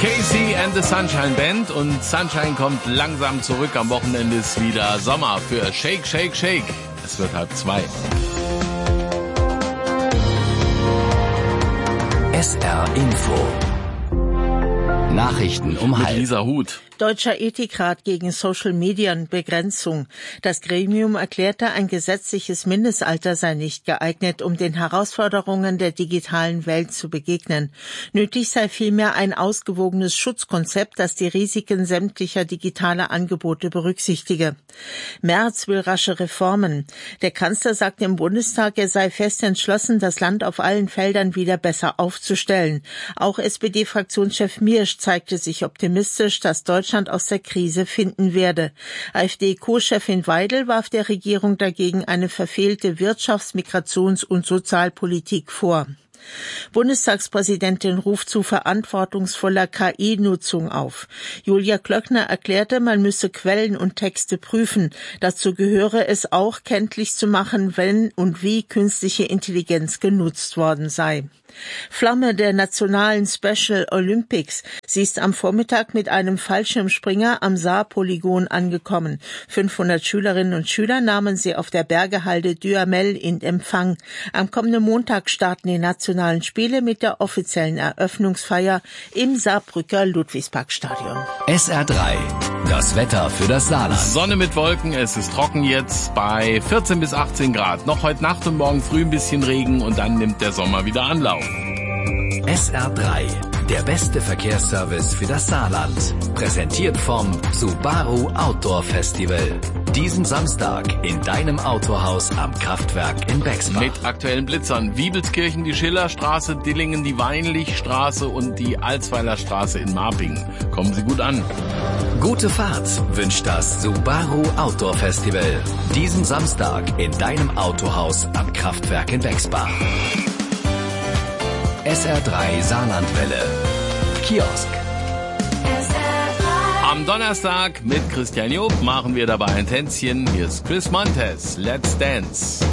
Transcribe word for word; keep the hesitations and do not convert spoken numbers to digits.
Casey and the Sunshine Band, und Sunshine kommt langsam zurück. Am Wochenende ist wieder Sommer für Shake, Shake, Shake. Es wird halb zwei. S R Info. Nachrichten um halb. Mit Lisa Huth. Deutscher Ethikrat gegen Social-Medien-Begrenzung. Das Gremium erklärte, ein gesetzliches Mindestalter sei nicht geeignet, um den Herausforderungen der digitalen Welt zu begegnen. Nötig sei vielmehr ein ausgewogenes Schutzkonzept, das die Risiken sämtlicher digitaler Angebote berücksichtige. Merz will rasche Reformen. Der Kanzler sagte im Bundestag, er sei fest entschlossen, das Land auf allen Feldern wieder besser aufzustellen. Auch S P D-Fraktionschef Miersch zeigte sich optimistisch, dass Deutschland aus der Krise finden werde. AfD-Co-Chefin Weidel warf der Regierung dagegen eine verfehlte Wirtschafts-, Migrations- und Sozialpolitik vor. Bundestagspräsidentin ruft zu verantwortungsvoller K I-Nutzung auf. Julia Klöckner erklärte, man müsse Quellen und Texte prüfen. Dazu gehöre es auch, kenntlich zu machen, wenn und wie künstliche Intelligenz genutzt worden sei. Flamme der nationalen Special Olympics. Sie ist am Vormittag mit einem Fallschirmspringer am Saar-Polygon angekommen. fünfhundert Schülerinnen und Schüler nahmen sie auf der Bergehalde Duhamel in Empfang. Am kommenden Montag starten die nationalen Spiele mit der offiziellen Eröffnungsfeier im Saarbrücker Ludwigsparkstadion. S R drei. Das Wetter für das Saarland. Sonne mit Wolken, es ist trocken jetzt bei vierzehn bis achtzehn Grad. Noch heute Nacht und morgen früh ein bisschen Regen und dann nimmt der Sommer wieder Anlauf. S R drei. Der beste Verkehrsservice für das Saarland. Präsentiert vom Subaru Outdoor Festival. Diesen Samstag in deinem Autohaus am Kraftwerk in Bexbach. Mit aktuellen Blitzern. Wiebelskirchen, die Schillerstraße, Dillingen, die Weinlichstraße und die Alsweiler Straße in Marpingen. Kommen Sie gut an. Gute Fahrt wünscht das Subaru Outdoor Festival. Diesen Samstag in deinem Autohaus am Kraftwerk in Bexbach. S R drei Saarlandwelle. Kiosk. Am Donnerstag mit Christian Job machen wir dabei ein Tänzchen. Hier ist Chris Montes. Let's Dance.